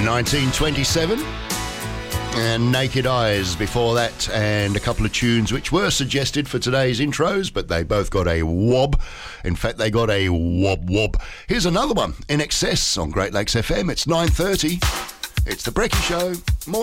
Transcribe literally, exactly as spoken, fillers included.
nineteen twenty-seven. And Naked Eyes before that, and a couple of tunes which were suggested for today's intros, but they both got a wob. In fact, they got a wob wob. Here's another one, In Excess on Great Lakes F M. It's nine thirty. It's The Brekkie Show.